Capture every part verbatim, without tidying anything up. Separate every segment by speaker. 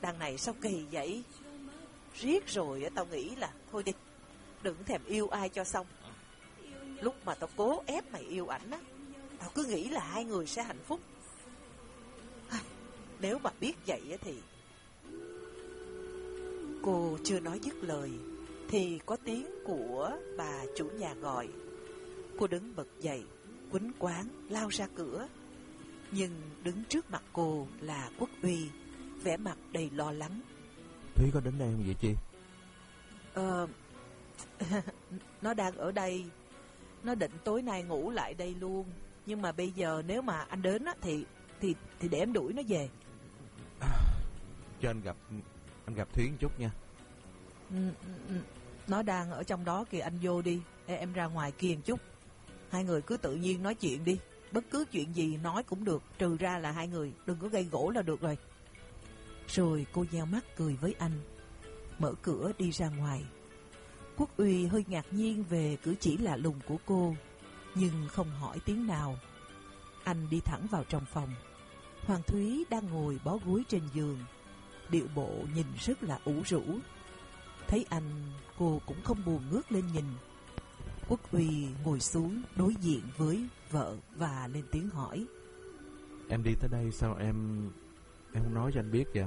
Speaker 1: thằng này sao kỳ vậy? Riết rồi tao nghĩ là thôi đi, đừng thèm yêu ai cho xong. Lúc mà tao cố ép mày yêu ảnh á, tao cứ nghĩ là hai người sẽ hạnh phúc. Nếu mà biết vậy thì... Cô chưa nói dứt lời thì có tiếng của bà chủ nhà gọi. Cô đứng bật dậy, quýnh quáng lao ra cửa. Nhưng đứng trước mặt cô là Quốc Uy, vẻ mặt đầy lo lắng.
Speaker 2: Thúy có đến đây không vậy chị?
Speaker 1: Ờ... Nó đang ở đây. Nó định tối nay ngủ lại đây luôn. Nhưng mà bây giờ nếu mà anh đến á Thì thì thì để em đuổi nó về.
Speaker 2: à, Cho anh gặp Anh gặp Thúy một chút nha.
Speaker 1: ừ, ừ, Nó đang ở trong đó kìa, anh vô đi. Ê, em ra ngoài kia một chút. Hai người cứ tự nhiên nói chuyện đi. Bất cứ chuyện gì nói cũng được, trừ ra là hai người đừng có gây gổ là được rồi. Rồi cô nheo mắt cười với anh, mở cửa đi ra ngoài. Quốc Uy hơi ngạc nhiên về cử chỉ lạ lùng của cô, nhưng không hỏi tiếng nào. Anh đi thẳng vào trong phòng. Hoàng Thúy đang ngồi bó gối trên giường, điệu bộ nhìn rất là ủ rũ. Thấy anh, cô cũng không buồn ngước lên nhìn. Quốc Uy ngồi xuống đối diện với vợ và lên tiếng hỏi:
Speaker 2: Em đi tới đây sao em Em không nói cho anh biết vậy?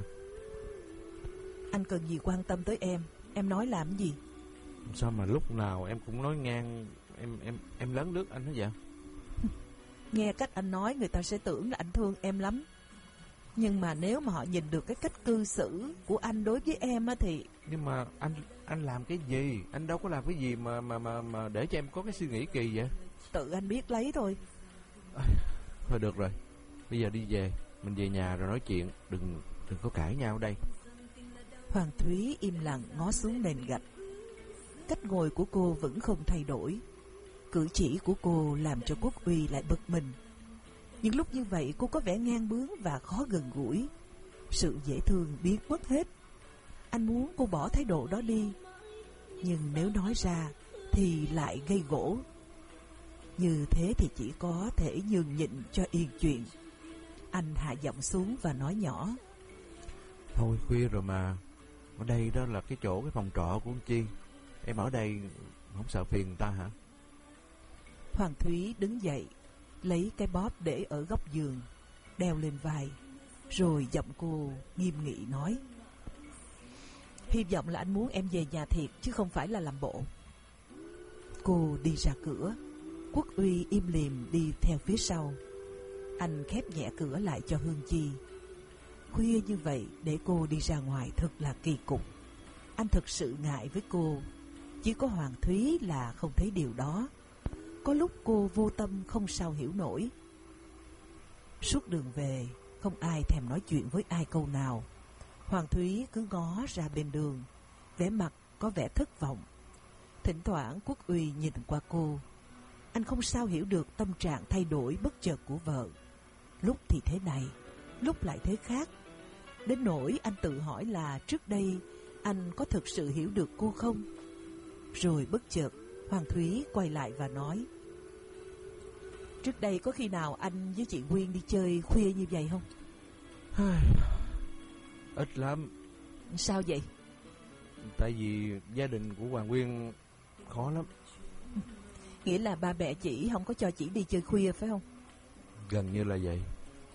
Speaker 1: Anh cần gì quan tâm tới em? Em nói làm gì?
Speaker 2: Sao mà lúc nào em cũng nói ngang Em em em lấn lướt anh hết vậy?
Speaker 1: Nghe cách anh nói người ta sẽ tưởng là anh thương em lắm. Nhưng mà nếu mà họ nhìn được cái cách cư xử của anh đối với em á thì...
Speaker 2: Nhưng mà anh anh làm cái gì? Anh đâu có làm cái gì mà mà mà mà để cho em có cái suy nghĩ kỳ vậy?
Speaker 1: Tự anh biết lấy thôi.
Speaker 2: À, thôi được rồi, bây giờ đi về, mình về nhà rồi nói chuyện, đừng đừng có cãi nhau đây.
Speaker 1: Hoàng Thúy im lặng ngó xuống nền gạch. Cách ngồi của cô vẫn không thay đổi. Cử chỉ của cô làm cho Quốc Uy lại bực mình. Nhưng lúc như vậy cô có vẻ ngang bướng và khó gần gũi. Sự dễ thương biến mất hết. Anh muốn cô bỏ thái độ đó đi, nhưng nếu nói ra thì lại gây gổ. Như thế thì chỉ có thể nhường nhịn cho yên chuyện. Anh hạ giọng xuống và nói nhỏ:
Speaker 2: Thôi khuya rồi mà, ở đây đó là cái chỗ, cái phòng trọ của anh Chi. Em ở đây không sợ phiền người ta hả?
Speaker 1: Hoàng Thúy đứng dậy, lấy cái bóp để ở góc giường, đeo lên vai. Rồi giọng cô nghiêm nghị nói: Hy vọng là anh muốn em về nhà thiệt, chứ không phải là làm bộ. Cô đi ra cửa. Quốc Uy im lìm đi theo phía sau. Anh khép nhẹ cửa lại cho Hương Chi. Khuya như vậy để cô đi ra ngoài thật là kỳ cục. Anh thực sự ngại với cô. Chỉ có Hoàng Thúy là không thấy điều đó. Có lúc cô vô tâm không sao hiểu nổi. Suốt đường về, không ai thèm nói chuyện với ai câu nào. Hoàng Thúy cứ ngó ra bên đường, vẻ mặt có vẻ thất vọng. Thỉnh thoảng Quốc Uy nhìn qua cô. Anh không sao hiểu được tâm trạng thay đổi bất chợt của vợ. Lúc thì thế này, lúc lại thế khác. Đến nỗi anh tự hỏi là trước đây anh có thực sự hiểu được cô không? Rồi bất chợt Hoàng Thúy quay lại và nói: Trước đây có khi nào anh với chị Quyên đi chơi khuya như vậy không?
Speaker 2: Ít lắm.
Speaker 1: Sao vậy?
Speaker 2: Tại vì gia đình của Hoàng Nguyên khó lắm.
Speaker 1: Nghĩa là ba mẹ chị không có cho chị đi chơi khuya phải không?
Speaker 2: Gần như là vậy.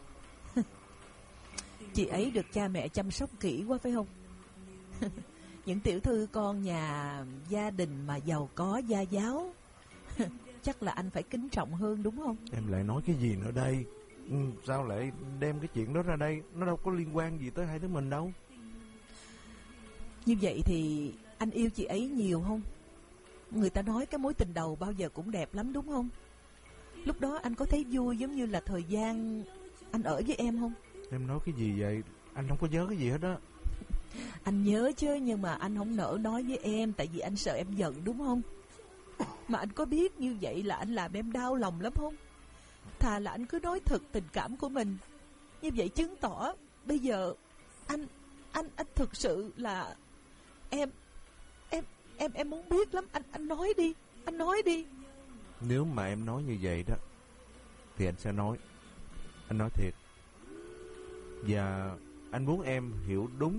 Speaker 1: Chị ấy được cha mẹ chăm sóc kỹ quá phải không? Những tiểu thư con nhà gia đình mà giàu có gia giáo chắc là anh phải kính trọng hơn đúng không?
Speaker 2: Em lại nói cái gì nữa đây? Ừ, sao lại đem cái chuyện đó ra đây? Nó đâu có liên quan gì tới hai đứa mình đâu.
Speaker 1: Như vậy thì anh yêu chị ấy nhiều không? Người ta nói cái mối tình đầu bao giờ cũng đẹp lắm đúng không? Lúc đó anh có thấy vui giống như là thời gian anh ở với em không?
Speaker 2: Em nói cái gì vậy? Anh không có nhớ cái gì hết á.
Speaker 1: Anh nhớ chứ, nhưng mà anh không nỡ nói với em, tại vì anh sợ em giận đúng không? Mà anh có biết như vậy là anh làm em đau lòng lắm không? Thà là anh cứ nói thật tình cảm của mình. Như vậy chứng tỏ bây giờ anh anh anh thực sự là em em em em muốn biết lắm. Anh anh nói đi, anh nói đi.
Speaker 2: Nếu mà em nói như vậy đó thì anh sẽ nói. Anh nói thiệt. Và anh muốn em hiểu đúng